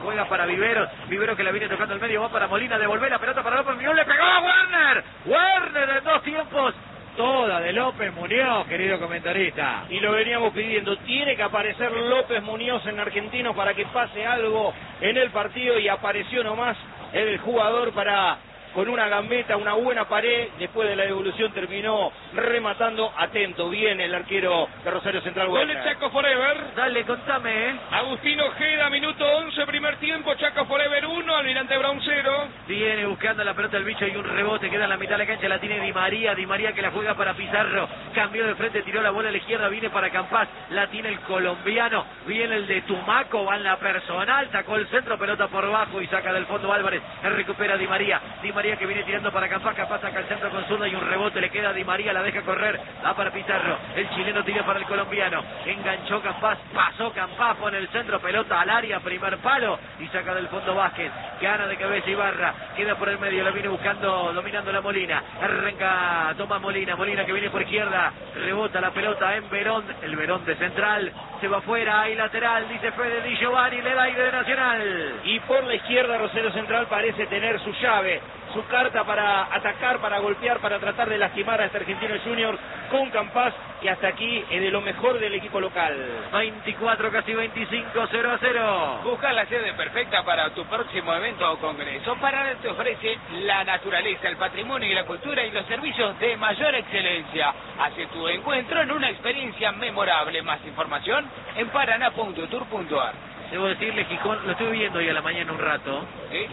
Juega para Viveros, Viveros que la viene tocando el medio, va para Molina, devolver la pelota para López Muñoz, le pegó a Werner, Werner en 2 tiempos, toda de López Muñoz, querido comentarista. Y lo veníamos pidiendo, tiene que aparecer López Muñoz en Argentino para que pase algo en el partido, y apareció nomás el jugador para, con una gambeta, una buena pared, después de la devolución terminó rematando. Atento, bien el arquero de Rosario Central. Gol de Chaco Forever. Dale, contame, Agustín Ojeda, minuto 11, primer tiempo, Chaco Forever 1, Almirante Brown 0. Viene buscando la pelota el bicho y un rebote, queda en la mitad de la cancha, la tiene Di María que la juega para Pizarro, cambió de frente, tiró la bola a la izquierda, viene para Campás, la tiene el colombiano, viene el de Tumaco, va en la personal, sacó el centro, pelota por bajo y saca del fondo Álvarez, recupera Di María que viene tirando para Campás, Campás saca el centro con zurda y un rebote, le queda a Di María, la deja correr, va para Pizarro, el chileno tira para el colombiano, enganchó Campás, pasó Campás, pone el centro, pelota al área, primer palo y saca del fondo Vázquez, gana de cabeza Ibarra, queda por el medio, lo viene buscando, dominando la Molina, arranca, toma Molina que viene por izquierda, rebota la pelota en Verón, el Verón de Central, se va afuera, hay lateral, dice Fede Di Giovanni, le da aire de Nacional. Y por la izquierda Rosario Central parece tener su llave, su carta para atacar, para golpear, para tratar de lastimar a este Argentino Juniors con Campás, y hasta aquí es de lo mejor del equipo local. 24, casi 25, 0-0. Busca la sede perfecta para tu próximo evento o congreso. Paraná te ofrece la naturaleza, el patrimonio y la cultura y los servicios de mayor excelencia. Hace tu encuentro en una experiencia memorable. Más información en paraná.tour.ar. Debo decirle, Gijón, lo estuve viendo hoy a la mañana un rato, ¿Sí?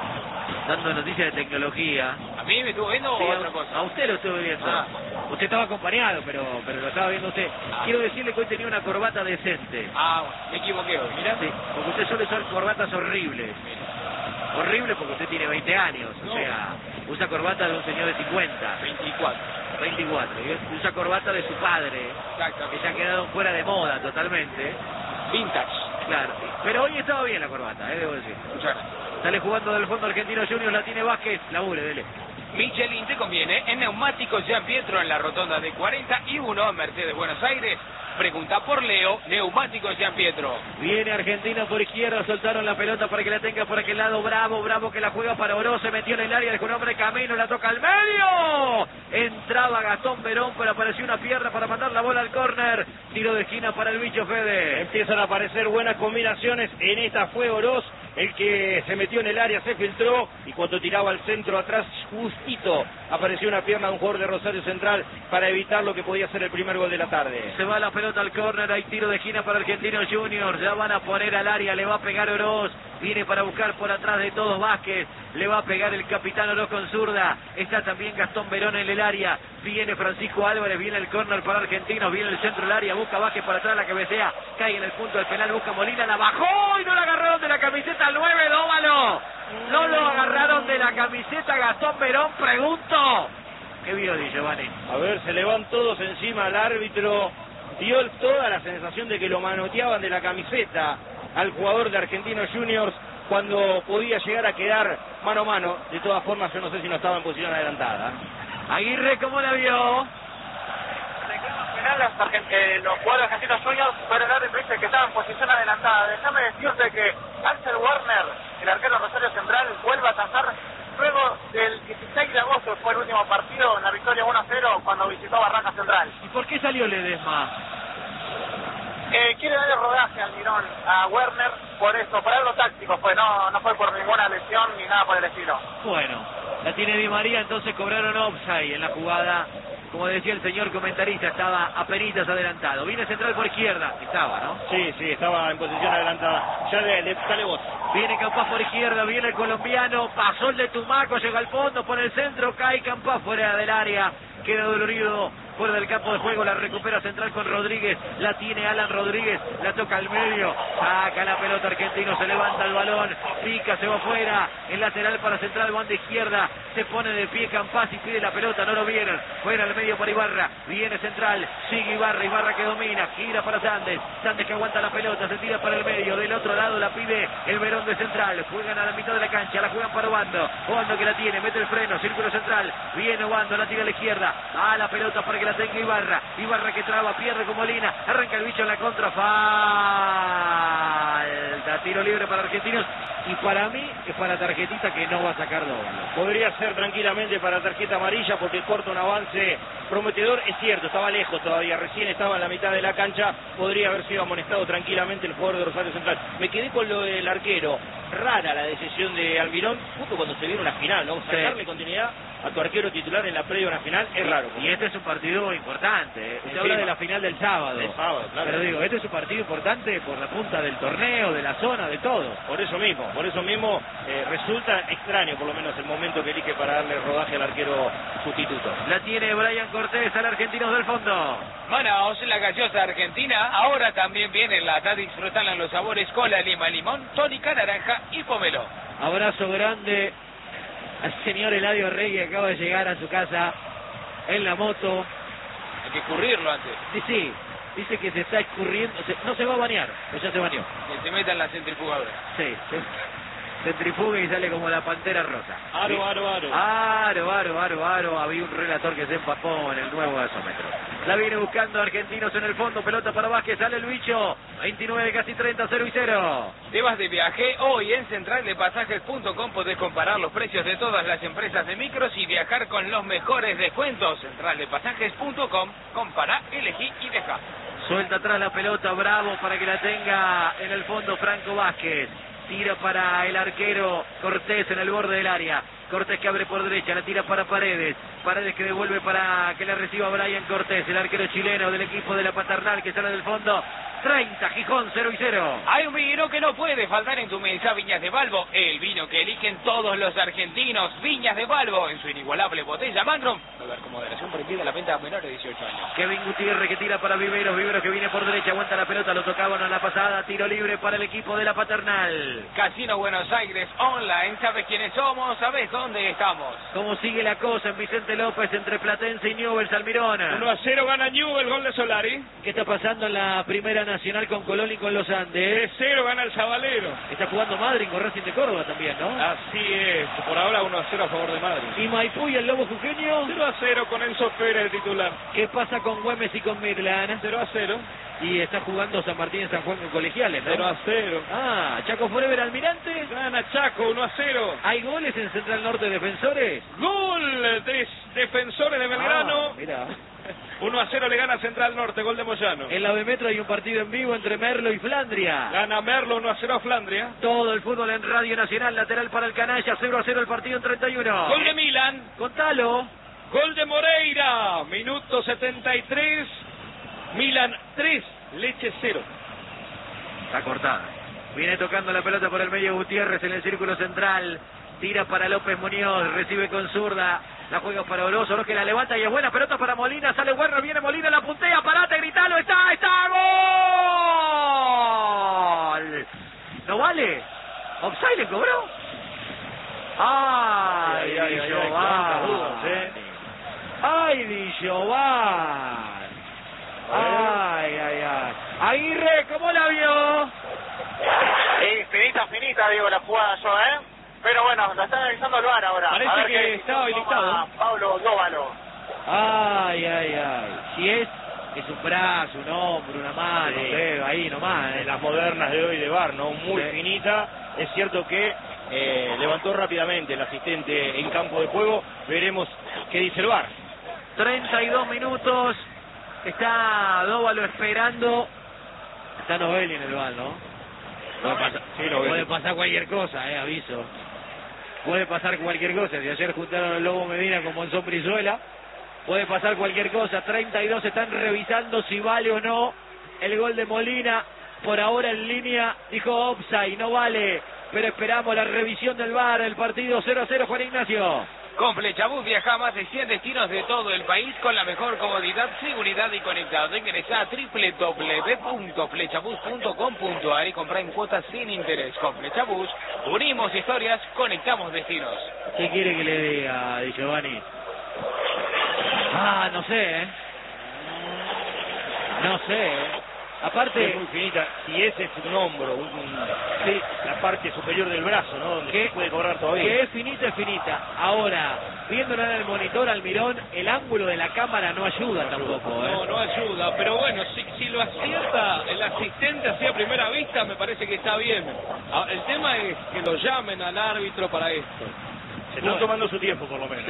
dando noticias de tecnología. ¿A mí me estuvo viendo Sí, o otra cosa? a usted lo estuve viendo. Ah. Usted estaba acompañado, pero lo estaba viendo usted. Quiero decirle que hoy tenía una corbata decente. Ah, bueno, me equivoqué hoy, mira. Sí, porque usted suele usar corbatas horribles. Horrible porque usted tiene 20 años, No. o sea, usa corbata de un señor de 50. 24. 24. Y usa corbata de su padre, que Exactamente. se ha quedado fuera de moda totalmente. Vintage. Claro, pero hoy estaba bien la corbata, debo decir. Muchas gracias. Sale jugando del fondo Argentino Juniors, la tiene Vázquez, labure, dele. Michelin te conviene en Neumáticos Gian Pietro en la rotonda de 41, Mercedes Buenos Aires. Pregunta por Leo, Neumáticos Gian Pietro. Viene Argentina por izquierda, soltaron la pelota para que la tenga por aquel lado, Bravo que la juega para Oroz, se metió en el área, dejó un hombre camino, la toca al medio. Entraba Gastón Verón, pero apareció una pierna para mandar la bola al córner. Tiro de esquina para el bicho Fede. Empiezan a aparecer buenas combinaciones. En esta fue Oroz el que se metió en el área, se filtró, y cuando tiraba al centro atrás, justito apareció una pierna de un jugador de Rosario Central para evitar lo que podía ser el primer gol de la tarde. Se va la pelota al córner, hay tiro de esquina para Argentinos Juniors, ya van a poner al área, le va a pegar Oroz, viene para buscar por atrás de todos Vázquez, le va a pegar el capitán Oroz con zurda, está también Gastón Verón en el área, viene Francisco Álvarez, viene el córner para Argentinos, viene el centro del área, busca Vázquez para atrás, la cabecea, cae en el punto del penal, busca Molina, la bajó y no la agarraron de la camiseta al 9, Dóvalo, no lo agarraron de la camiseta Gastón Verón, pregunto. ¿Qué vio Di Giovanni? A ver, se le van todos encima al árbitro. Dio toda la sensación de que lo manoteaban de la camiseta al jugador de Argentinos Juniors cuando podía llegar a quedar mano a mano. De todas formas, yo no sé si no estaba en posición adelantada. Aguirre, ¿cómo la vio? Los jugadores argentinos Juniors fueron el árbitro dice que estaba en posición adelantada. Déjame decirte que Axel Werner, el arquero Rosario Central, vuelve a tasar luego del 16 de agosto, fue el último partido en la victoria 1-0 cuando visitó Barraca Central. ¿Y por qué salió Ledesma? Quiere darle rodaje al mirón a Werner, por eso, por algo táctico fue, no fue por ninguna lesión ni nada por el estilo. Bueno, la tiene Di María, entonces cobraron offside en la jugada. Como decía el señor comentarista, estaba apenitas adelantado. Viene Central por izquierda, estaba, ¿no? Sí, estaba en posición adelantada. Ya dale vos. Viene Campás por izquierda, viene el colombiano, pasó el de Tumaco, llega al fondo, por el centro, cae Campás fuera del área. Queda dolorido fuera del campo de juego, la recupera Central con Rodríguez, la tiene Alan Rodríguez, la toca al medio, saca la pelota Argentino, se levanta el balón, pica, se va afuera, el lateral para Central, banda izquierda, se pone de pie Campás y pide la pelota, no lo vieron, fuera al medio para Ibarra, viene Central, sigue Ibarra que domina, gira para Sandes que aguanta la pelota, se tira para el medio, del otro lado la pide el Verón de Central, juegan a la mitad de la cancha, la juegan para Obando que la tiene, mete el freno, círculo central, viene Obando, la tira a la izquierda, a la pelota para que la tenga Ibarra que traba, pierde con Molina, arranca el bicho en la contra, falta falta. Tiro libre para Argentinos y para mí es para tarjetita que no va a sacar Dóvalo. Podría ser tranquilamente para tarjeta amarilla porque corta un avance prometedor. Es cierto, estaba lejos todavía, recién estaba en la mitad de la cancha. Podría haber sido amonestado tranquilamente el jugador de Rosario Central. Me quedé con lo del arquero. Rara la decisión de Almirón, justo cuando se viene una final, ¿no? Sacarle continuidad a tu arquero titular en la previa de una final es raro. Y este es un partido importante. Usted habla de la final del sábado. Del sábado, claro. Pero digo, este es un partido importante por la punta del torneo, de la zona, de todo. Por eso mismo resulta extraño por lo menos el momento que elige para darle rodaje al arquero sustituto. La tiene Brian Cortés al Argentinos del fondo. Manaos, la gaseosa argentina, ahora también viene enlatada, disfrutan los sabores cola, lima, limón, tónica, naranja y pomelo. Abrazo grande al señor Eladio Rey que acaba de llegar a su casa en la moto. Hay que escurrirlo antes. Sí, dice que se está escurriendo, no se va a bañar, pues ya se bañó. Que se meta en la centrifugadora. Sí, centrifuga y sale como la pantera rosa. Aro. Había un relator que se empapó en el nuevo gasómetro. La viene buscando Argentinos en el fondo, pelota para Vázquez, sale el bicho. 29 casi 30, 0-0. Te vas de viaje, hoy en centraldepasajes.com podés comparar los precios de todas las empresas de micros y viajar con los mejores descuentos. Centraldepasajes.com, compara, elegí y deja. Suelta atrás la pelota, Bravo para que la tenga en el fondo Franco Vázquez. Tira para el arquero Cortés en el borde del área. Cortés que abre por derecha, la tira para Paredes. Paredes que devuelve para que la reciba Brian Cortés, el arquero chileno del equipo de la Paternal que sale del fondo. 30, Gijón 0-0. Hay un vino que no puede faltar en tu mesa, Viñas de Balbo, el vino que eligen todos los argentinos. Viñas de Balbo, en su inigualable botella Magnum. Beber con moderación, prohibida la venta a menores de 18 años. Kevin Gutiérrez que tira para Viveros que viene por derecha, aguanta la pelota, lo tocaban a la pasada, tiro libre para el equipo de la Paternal. Casino Buenos Aires Online, ¿sabes quiénes somos? ¿Sabes dónde estamos? ¿Cómo sigue la cosa en Vicente López entre Platense y Newell's Almirón? 1-0 gana Newell's, gol de Solari. ¿Qué está pasando en la primera nacional con Colón y con los Andes? 3-0 gana el Sabalero. Está jugando Madrid con Racing de Córdoba también, ¿no? Así es, por ahora 1-0 a favor de Madrid. ¿Y Maipú y el Lobo Jujeño? 0-0 con Enzo Pérez titular. ¿Qué pasa con Güemes y con Midland? 0-0. Y está jugando San Martín en San Juan con Colegiales, ¿no? 0-0. Ah, Chaco Forever Almirante. Gana Chaco 1-0. ¿Hay goles en Central Norte Defensores? Gol de Defensores de Belgrano. Mira. 1-0 le gana Central Norte, gol de Moyano. En la B-Metro hay un partido en vivo entre Merlo y Flandria. Gana Merlo 1-0 a Flandria. Todo el fútbol en Radio Nacional, lateral para el Canalla, 0-0 el partido en 31. Gol de Milan. Contalo. Gol de Moreira, minuto 73. Milan 3, Leche 0. Está cortada. Viene tocando la pelota por el medio Gutiérrez en el círculo central. Tira para López Muñoz, recibe con zurda. La juega para Orozo, no que la levanta y es buena pelota para Molina. Sale Werner, viene Molina, la puntea, parate, gritalo, está gol. ¿No vale? ¿Offside le cobró? ¡Ay, Di Giovanni! ¡Ay, Di Giovanni! ¡Ay! Aguirre, ¿cómo la vio? Finita, digo, la jugada yo, Pero bueno, la está analizando el VAR ahora. Parece a ver que estaba habilitado. Pablo Dóvalo. Ay. Si es un brazo, un hombro, una mano, Sí. ahí nomás. En las modernas de hoy de VAR, ¿no? Muy Sí. finita. Es cierto que levantó rápidamente el asistente en campo de juego. Veremos qué dice el VAR. 32 minutos. Está Dóvalo esperando. Está Novelli en el VAR, ¿no? Puede pasar cualquier cosa, aviso. Puede pasar cualquier cosa. Si ayer juntaron al Lobo Medina con Monzón Brizuela, puede pasar cualquier cosa. 32 están revisando si vale o no el gol de Molina. Por ahora en línea dijo offside, no vale. Pero esperamos la revisión del VAR. El partido 0-0, Juan Ignacio. Con Flechabús viaja a más de 100 destinos de todo el país con la mejor comodidad, seguridad y conectado. Ingresa a www.flechabús.com.ar y compra en cuotas sin interés. Con Flechabús unimos historias, conectamos destinos. ¿Qué quiere que le diga, Di Giovanni? No sé, No sé, Aparte, es muy finita, y ese es un hombro, sí, la parte superior del brazo, ¿no? Donde que se puede cobrar todavía. Que es finita. Ahora, viéndolo en el monitor Almirón, el ángulo de la cámara no ayuda tampoco. No ayuda, pero bueno, si lo acierta el asistente así a primera vista, me parece que está bien. El tema es que lo llamen al árbitro para esto. Se están tomando su tiempo, por lo menos.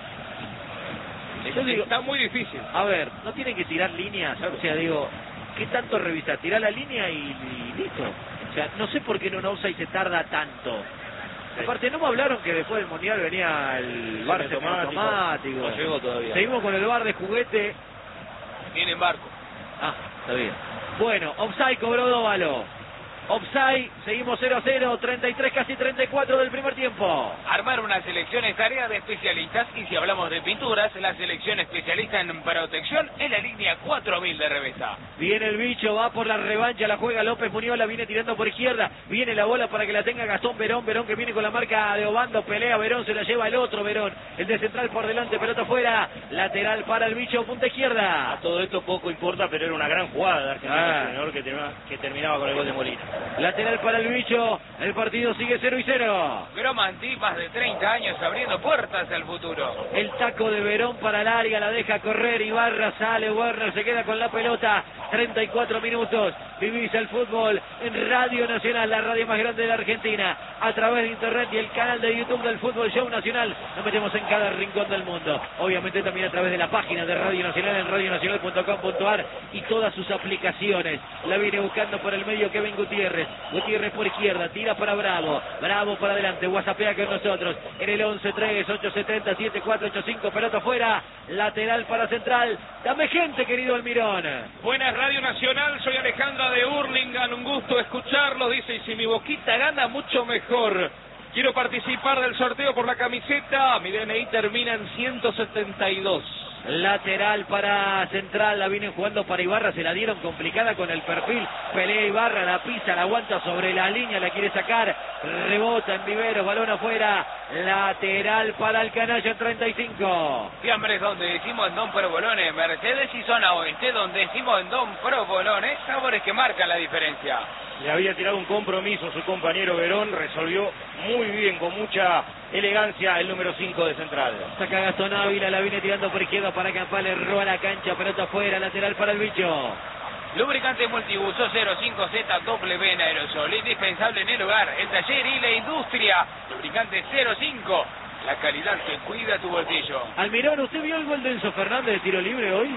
Sí. Yo digo, está muy difícil. A ver, no tienen que tirar líneas, o sea, digo, ¿qué tanto revisar? Tirar la línea y listo. O sea, no sé por qué en un offside se tarda tanto. Sí. Aparte, no me hablaron que después del Mundial venía el VAR automático. No llegó todavía. Seguimos con el VAR de juguete. Viene en barco. Ah, está bien. Bueno, offside cobró Dóvalo. Offside, seguimos 0-0, 33, casi 34 del primer tiempo. Armar una selección es tarea de especialistas, y si hablamos de pinturas, la selección especialista en protección es la línea 4000 de Revesa. Viene el bicho, va por la revancha, la juega López Muñoz, la viene tirando por izquierda, viene la bola para que la tenga Gastón Verón que viene con la marca de Obando, pelea Verón, se la lleva el otro Verón, el de central por delante, pelota afuera, lateral para el bicho, punta izquierda. A todo esto poco importa, pero era una gran jugada de Argentina que terminaba con el gol de Molina. Lateral para el bicho, el partido sigue 0-0. Gromanti, más de 30 años abriendo puertas al futuro. El taco de Verón para el área, la deja correr Ibarra, sale Werner, se queda con la pelota, 34 minutos, vivís el fútbol en Radio Nacional, la radio más grande de la Argentina, a través de internet y el canal de YouTube del Fútbol Show Nacional. Nos metemos en cada rincón del mundo, obviamente también a través de la página de Radio Nacional en radionacional.com.ar y todas sus aplicaciones. La viene buscando por el medio Kevin Gutiérrez por izquierda, tira para Bravo para adelante, whatsappea con nosotros en el 11-3-870-7485, pelota afuera, lateral para Central. Dame gente, querido Almirón. Buenas, Radio Nacional, soy Alejandra de Hurlingham, un gusto escucharlos, dice, y si mi Boquita gana, mucho mejor. Quiero participar del sorteo por la camiseta, mi DNI termina en 172. Lateral para Central, la vienen jugando para Ibarra, se la dieron complicada con el perfil, pelea Ibarra, la pisa, la aguanta sobre la línea, la quiere sacar, rebota en Viveros, balón afuera, lateral para el canalla en 35. Fiambres, donde decimos en Don Provolone, Mercedes y zona oeste, donde decimos en Don Provolone, sabores que marcan la diferencia. Le había tirado un compromiso su compañero Verón, resolvió muy bien, con mucha elegancia, el número 5 de Central. Saca Gastón Ávila, la viene tirando por izquierda para Campales, roba la cancha, pelota afuera, lateral para el bicho. Lubricante multibuso 05Z W en aerosol, indispensable en el hogar, el taller y la industria. Lubricante 05, la calidad que cuida tu bolsillo. Almirón, ¿usted vio el gol de Enzo Fernández de tiro libre hoy?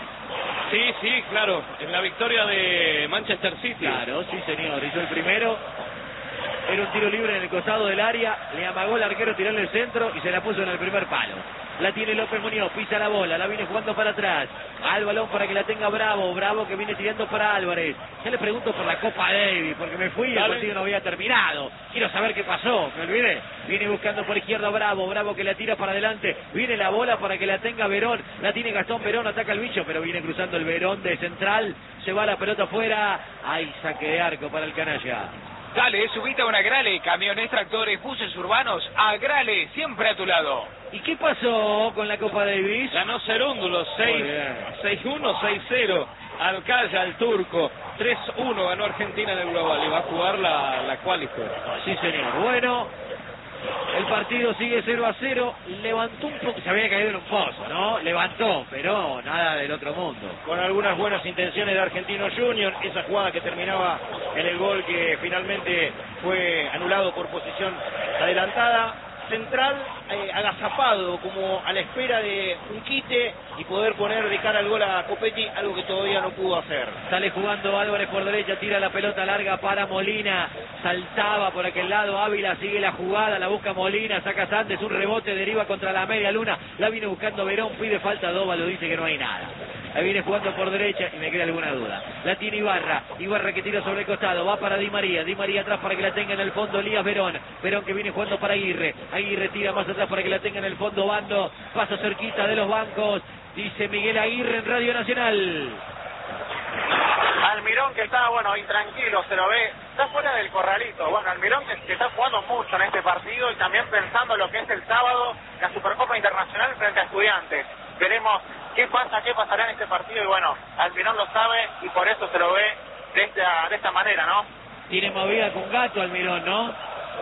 Sí, claro, en la victoria de Manchester City. Claro, sí señor, hizo el primero. Era un tiro libre en el costado del área, le amagó el arquero tirarle el centro y se la puso en el primer palo. La tiene López Muñoz, pisa la bola, la viene jugando para atrás. Al balón para que la tenga Bravo que viene tirando para Álvarez. Ya le pregunto por la Copa Davis, porque me fui y el partido no había terminado. Quiero saber qué pasó, me olvidé. Viene buscando por izquierda Bravo que la tira para adelante. Viene la bola para que la tenga Verón. La tiene Gastón Verón, ataca el bicho, pero viene cruzando el Verón de Central. Se va la pelota afuera. Hay saque de arco para el canalla. Dale, subite a una Grale, camiones, tractores, buses urbanos, a Grale, siempre a tu lado. ¿Y qué pasó con la Copa Davis? Ganó Cerúndulo, 6-1, 6-0. Alcaya, al turco, 3-1 ganó Argentina en el global y va a jugar la qualifier. Sí, señor. Bueno, el partido sigue 0-0. Levantó un poco, se había caído en un pozo, ¿no? Levantó, pero nada del otro mundo. Con algunas buenas intenciones de Argentino Junior, esa jugada que terminaba en el gol que finalmente fue anulado por posición adelantada. Central agazapado, como a la espera de un quite y poder poner de cara al gol a Copetti, algo que todavía no pudo hacer. Sale jugando Álvarez por derecha, tira la pelota larga para Molina, saltaba por aquel lado, Ávila sigue la jugada, la busca Molina, saca Sandes, un rebote, deriva contra la media luna, la viene buscando Verón, pide falta, Dóvalo dice que no hay nada. Ahí viene jugando por derecha y me queda alguna duda. La tiene Ibarra que tira sobre el costado, va para Di María atrás para que la tenga en el fondo Elías Verón que viene jugando para Aguirre tira más atrás para que la tenga en el fondo Bando, pasa cerquita de los bancos, dice Miguel Aguirre en Radio Nacional. Almirón que está, intranquilo, se lo ve, está fuera del corralito. Almirón que está jugando mucho en este partido y también pensando lo que es el sábado, la Supercopa Internacional frente a Estudiantes. Veremos veremos qué pasará en este partido, y bueno, Almirón lo sabe y por eso se lo ve de esta manera, ¿no? Tiene movida con Gato Almirón, ¿no?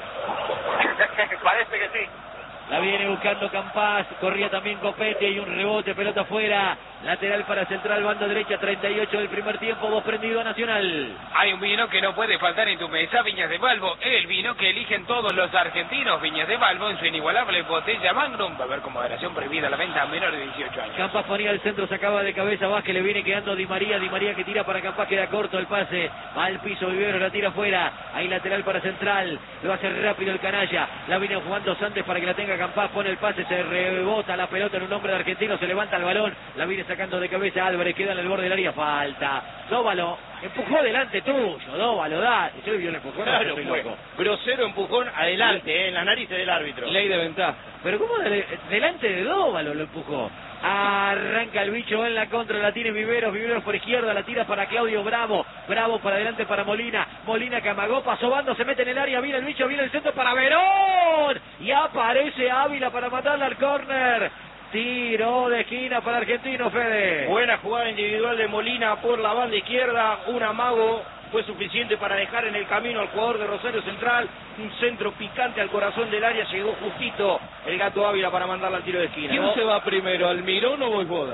Parece que sí. La viene buscando Campás, corría también Copete y un rebote, pelota afuera, lateral para Central, banda derecha, 38 del primer tiempo, vos prendido a Nacional. Hay un vino que no puede faltar en tu mesa, Viñas de Balbo, el vino que eligen todos los argentinos. Viñas de Balbo en su inigualable botella Magnum, va a haber con moderación prohibida la venta a menores de 18 años. Campás ponía el centro, sacaba de cabeza Vázquez, le viene quedando Di María que tira para Campás, queda corto el pase, va al piso, Vivero la tira afuera, ahí lateral para Central, lo hace rápido el canalla, la viene jugando Santos para que la tenga Campás, pone el pase, se rebota la pelota en un hombre de argentino, se levanta el balón, la viene sacando de cabeza Álvarez, queda en el borde del área, falta, Dóvalo, empujó delante tuyo, Dóvalo, da, yo vio el empujón, claro, fue grosero empujón adelante, en las narices del árbitro. Ley de ventaja. pero ¿cómo delante de Dóvalo lo empujó? Arranca el bicho en la contra, la tiene Viveros por izquierda, la tira para Claudio Bravo para adelante para Molina que amagó, pasó bando, se mete en el área, viene el bicho, viene el centro para Verón, y aparece Ávila para matarla al córner, tiro de esquina para Argentino, Fede. Buena jugada individual de Molina por la banda izquierda, un amago fue suficiente para dejar en el camino al jugador de Rosario Central, un centro picante al corazón del área, llegó justito el Gato Ávila para mandarla al tiro de esquina. ¿Quién se va primero, Almirón o Vojvoda?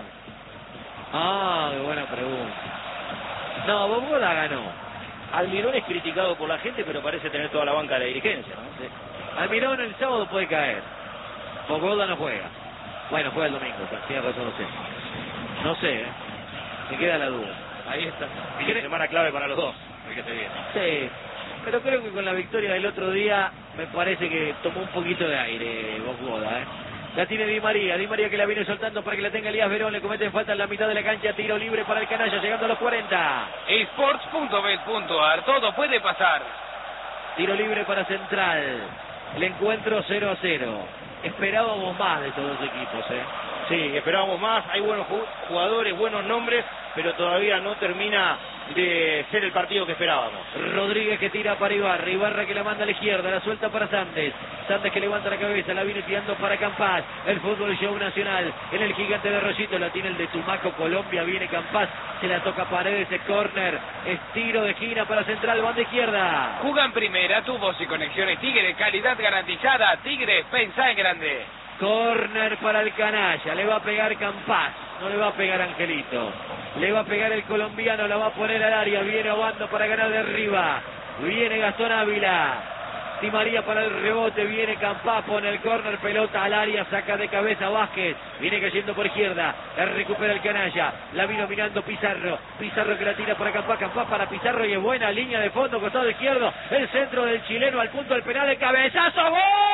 Ah, qué buena pregunta. No, Vojvoda ganó. Almirón es criticado por la gente, pero parece tener toda la banca de la dirigencia, ¿no? Sí. Almirón el sábado puede caer. Vojvoda no juega. Bueno, juega el domingo, tiene razón usted. No sé, me queda la duda. Ahí está. Una semana clave para los dos. Fíjate bien. Sí, pero creo que con la victoria del otro día me parece que tomó un poquito de aire Vojvoda, La tiene Di María que la viene soltando para que la tenga Elías Verón, le cometen falta en la mitad de la cancha, tiro libre para el canalla, llegando a los 40. Sports.bet.ar, todo puede pasar. Tiro libre para Central, el encuentro 0-0. Esperábamos más de todos los equipos, Sí, esperábamos más, hay buenos jugadores, buenos nombres, pero todavía no termina de ser el partido que esperábamos. Rodríguez que tira para Ibarra que la manda a la izquierda, la suelta para Sandes que levanta la cabeza, la viene tirando para Campás, el fútbol show nacional, en el gigante de Rollito, la tiene el de Tumaco, Colombia, viene Campás, se la toca Paredes, es córner, es tiro de esquina para Central, banda izquierda. Juega en primera, tubos y conexiones Tigre, calidad garantizada, Tigre, pensá en grande. Córner para el canalla, le va a pegar Campás, no le va a pegar Angelito, le va a pegar el colombiano, la va a poner al área, viene Obando para ganar de arriba, viene Gastón Ávila, Di María para el rebote, viene Campás, pone el córner, pelota al área, saca de cabeza Vázquez, viene cayendo por izquierda, la recupera el canalla, la vino mirando Pizarro que la tira para Campás para Pizarro y es buena línea de fondo, costado izquierdo, el centro del chileno al punto del penal, de cabezazo, ¡gol!